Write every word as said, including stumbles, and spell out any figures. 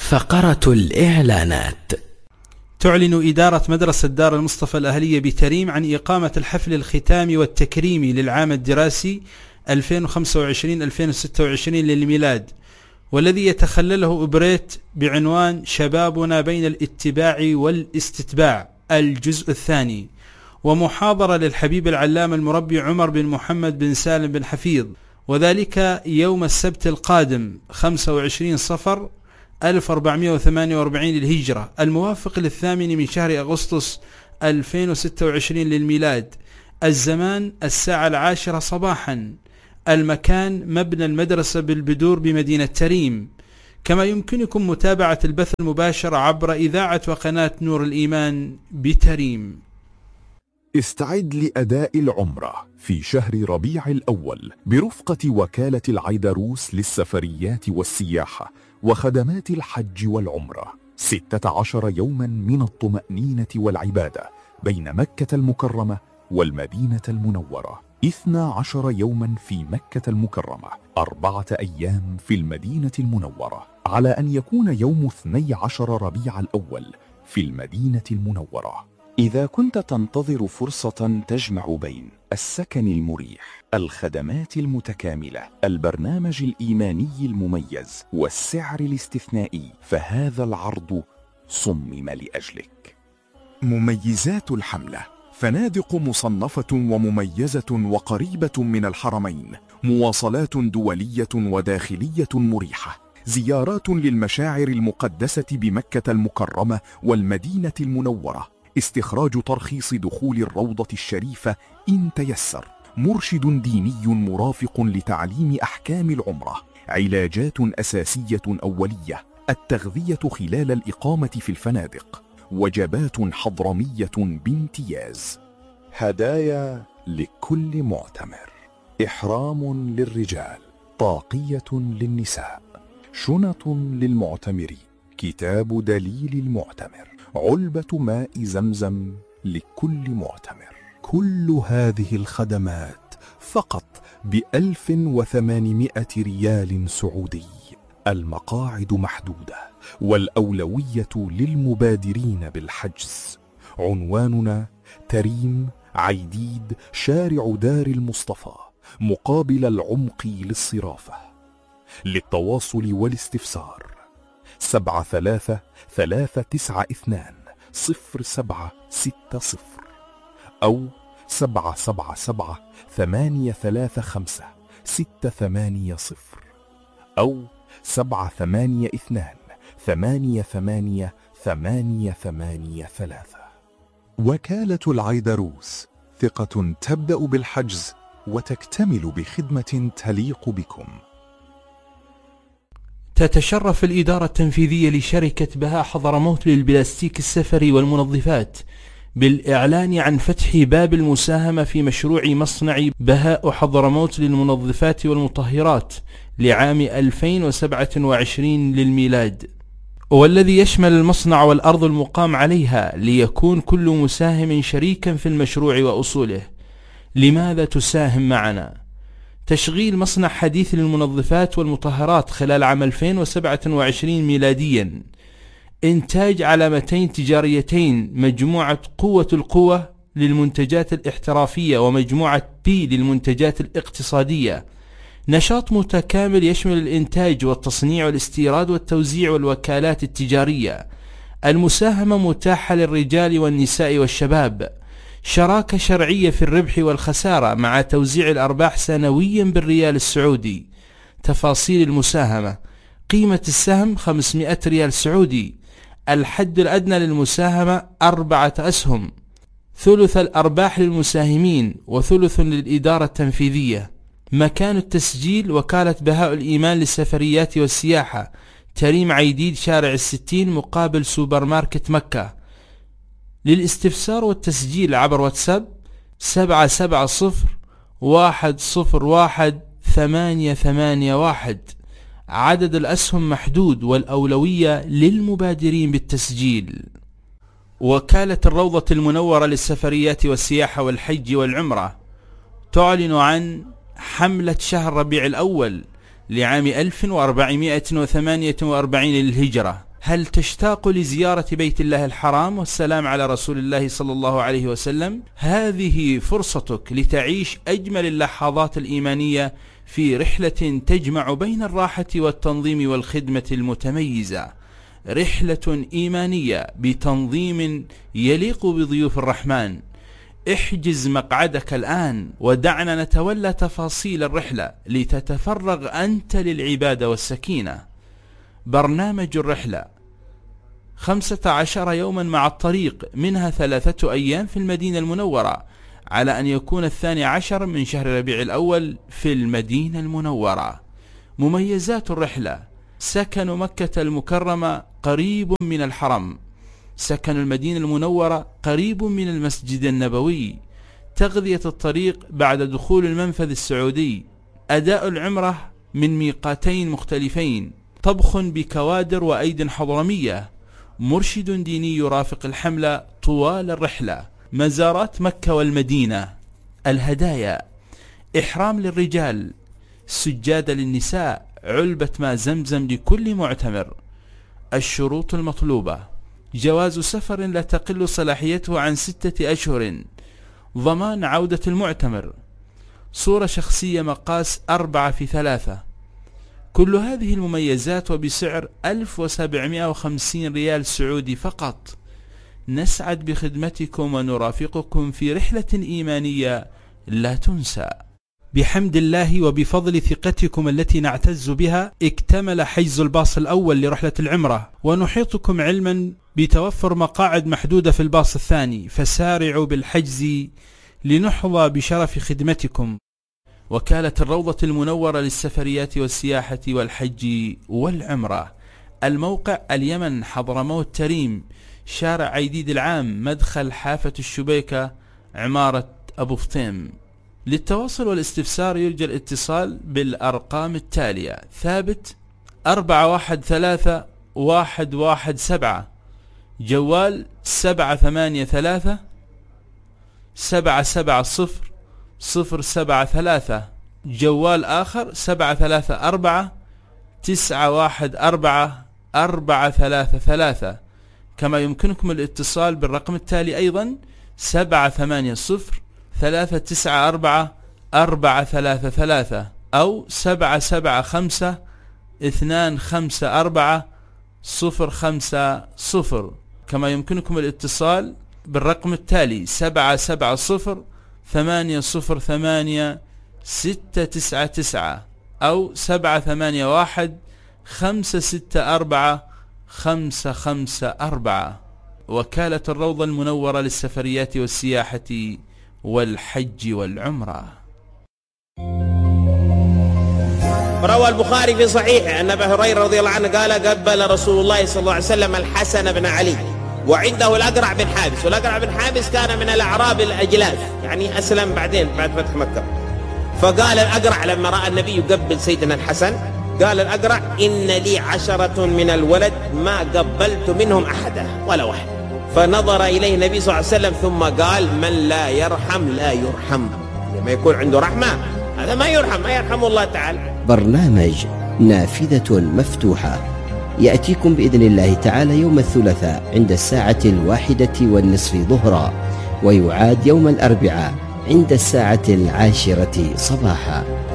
فقرة الإعلانات. تعلن إدارة مدرسة دار المصطفى الأهلية بتريم عن إقامة الحفل الختامي والتكريمي للعام الدراسي ألفين وخمسة وعشرين ألفين وستة وعشرين للميلاد، والذي يتخلله إبريت بعنوان شبابنا بين الاتباع والاستتباع الجزء الثاني، ومحاضرة للحبيب العلام المربي عمر بن محمد بن سالم بن حفيظ، وذلك يوم السبت القادم خمسة وعشرين صفر ألف وأربعمائة وثمانية وأربعين للهجرة، الموافق للثامن من شهر أغسطس ألفين وستة وعشرين للميلاد. الزمان الساعة العاشرة صباحا. المكان مبنى المدرسة بالبدور بمدينة تريم. كما يمكنكم متابعة البث المباشر عبر إذاعة وقناة نور الإيمان بتريم. استعد لأداء العمرة في شهر ربيع الأول برفقة وكالة العيدروس للسفريات والسياحة وخدمات الحج والعمرة. ستة عشر يوما من الطمأنينة والعبادة بين مكة المكرمة والمدينة المنورة. اثنا عشر يوما في مكة المكرمة، أربعة أيام في المدينة المنورة، على أن يكون يوم اثني عشر ربيع الأول في المدينة المنورة. إذا كنت تنتظر فرصة تجمع بين السكن المريح، الخدمات المتكاملة، البرنامج الإيماني المميز والسعر الاستثنائي، فهذا العرض صمم لأجلك. مميزات الحملة: فنادق مصنفة ومميزة وقريبة من الحرمين، مواصلات دولية وداخلية مريحة، زيارات للمشاعر المقدسة بمكة المكرمة والمدينة المنورة، استخراج ترخيص دخول الروضة الشريفة إن تيسر، مرشد ديني مرافق لتعليم أحكام العمرة، علاجات أساسية أولية، التغذية خلال الإقامة في الفنادق، وجبات حضرمية بامتياز. هدايا لكل معتمر: إحرام للرجال، طاقية للنساء، شنط للمعتمرين، كتاب دليل المعتمر، علبة ماء زمزم لكل معتمر. كل هذه الخدمات فقط بألف وثمانمائة ريال سعودي. المقاعد محدودة والأولوية للمبادرين بالحجز. عنواننا تريم عيديد، شارع دار المصطفى، مقابل العمق للصرافة. للتواصل والاستفسار سبعة ثلاثة ثلاثة تسعة اثنان صفر سبعة ستة صفر أو سبعة سبعة سبعة ثمانية ثلاثة خمسة ستة ثمانية صفر أو سبعة ثمانية اثنان ثمانية ثمانية ثمانية ثمانية ثلاثة. وكالة العيدروس، ثقة تبدأ بالحجز وتكتمل بخدمة تليق بكم. تتشرف الإدارة التنفيذية لشركة بهاء حضرموت للبلاستيك السفري والمنظفات بالإعلان عن فتح باب المساهمة في مشروع مصنع بهاء حضرموت للمنظفات والمطهرات لعام ألفين وسبعة وعشرين للميلاد، والذي يشمل المصنع والأرض المقام عليها، ليكون كل مساهم شريكا في المشروع وأصوله. لماذا تساهم معنا؟ تشغيل مصنع حديث للمنظفات والمطهرات خلال عام ألفين وسبعة وعشرين ميلاديا، إنتاج علامتين تجاريتين، مجموعة قوة القوة للمنتجات الاحترافية ومجموعة بي للمنتجات الاقتصادية. نشاط متكامل يشمل الإنتاج والتصنيع والاستيراد والتوزيع والوكالات التجارية. المساهمة متاحة للرجال والنساء والشباب. شراكة شرعية في الربح والخسارة مع توزيع الأرباح سنويا بالريال السعودي. تفاصيل المساهمة: قيمة السهم خمسمائة ريال سعودي. الحد الأدنى للمساهمة أربعة أسهم. ثلث الأرباح للمساهمين وثلث للإدارة التنفيذية. مكان التسجيل: وكالة بهاء الإيمان للسفريات والسياحة، تريم عيديد، شارع الستين، مقابل سوبر ماركت مكة. للاستفسار والتسجيل عبر واتساب سبعة سبعة صفر واحد صفر واحد ثمانية ثمانية واحد. عدد الأسهم محدود والأولوية للمبادرين بالتسجيل. وكالة الروضة المنورة للسفريات والسياحة والحج والعمرة تعلن عن حملة شهر ربيع الأول لعام ألف وأربعمائة وثمانية وأربعين للهجرة. هل تشتاق لزيارة بيت الله الحرام والسلام على رسول الله صلى الله عليه وسلم؟ هذه فرصتك لتعيش أجمل اللحظات الإيمانية في رحلة تجمع بين الراحة والتنظيم والخدمة المتميزة، رحلة إيمانية بتنظيم يليق بضيوف الرحمن. احجز مقعدك الآن ودعنا نتولى تفاصيل الرحلة لتتفرغ أنت للعبادة والسكينة. برنامج الرحلة: خمسة عشر يوما مع الطريق، منها ثلاثة أيام في المدينة المنورة، على أن يكون الثاني عشر من شهر ربيع الأول في المدينة المنورة. مميزات الرحلة: سكن مكة المكرمة قريب من الحرم، سكن المدينة المنورة قريب من المسجد النبوي، تغذية الطريق بعد دخول المنفذ السعودي، أداء العمرة من ميقاتين مختلفين، طبخ بكوادر وأيد حضرمية، مرشد ديني يرافق الحملة طوال الرحلة، مزارات مكة والمدينة. الهدايا: إحرام للرجال، سجادة للنساء، علبة ماء زمزم لكل معتمر. الشروط المطلوبة: جواز سفر لا تقل صلاحيته عن ستة أشهر، ضمان عودة المعتمر، صورة شخصية مقاس أربعة في ثلاثة. كل هذه المميزات وبسعر ألف وسبعمائة وخمسين ريال سعودي فقط. نسعد بخدمتكم ونرافقكم في رحلة إيمانية لا تنسى. بحمد الله وبفضل ثقتكم التي نعتز بها، اكتمل حجز الباص الأول لرحلة العمرة، ونحيطكم علما بتوفر مقاعد محدودة في الباص الثاني، فسارعوا بالحجز لنحظى بشرف خدمتكم. وكالة الروضة المنورة للسفريات والسياحة والحج والعمرة. الموقع: اليمن، حضرموت تريم، شارع عيديد العام، مدخل حافة الشبيكة، عمارة أبو فطيم. للتواصل والاستفسار يرجى الاتصال بالأرقام التالية: ثابت أربعة واحد ثلاثة واحد واحد سبعة، جوال سبعة ثمانية ثلاثة سبعة سبعة صفر صفر سبعة ثلاثة، جوال آخر سبعة ثلاثة أربعة تسعة واحد أربعة أربعة ثلاثة ثلاثة. كما يمكنكم الاتصال بالرقم التالي أيضا: سبعة ثمانية صفر ثلاثة تسعة أربعة أربعة ثلاثة ثلاثة، أو سبعة سبعة خمسة اثنان خمسة أربعة صفر خمسة صفر. كما يمكنكم الاتصال بالرقم التالي: سبعة سبعة صفر ثمانية صفر ثمانية ستة تسعة تسعة، أو سبعة ثمانية واحد خمسة ستة أربعة خمسة خمسة أربعة. وكالة الروضة المنورة للسفريات والسياحة والحج والعمرة. روى البخاري في صحيحه أن أبا هريرة رضي الله عنه قال: قبل رسول الله صلى الله عليه وسلم الحسن بن علي وعنده الأقرع بن حابس، والأقرع بن حابس كان من الأعراب الأجلاف، يعني أسلم بعدين بعد فتح مكة. فقال الأقرع لما رأى النبي يقبل سيدنا الحسن، قال الأقرع: إن لي عشرة من الولد ما قبلت منهم أحدا ولا واحد. فنظر إليه النبي صلى الله عليه وسلم ثم قال: من لا يرحم لا يرحم. لما يكون عنده رحمة هذا ما يرحم، ما يرحمه الله تعالى. برنامج نافذة مفتوحة يأتيكم بإذن الله تعالى يوم الثلاثاء عند الساعة الواحدة والنصف ظهرا، ويعاد يوم الأربعاء عند الساعة العاشرة صباحا.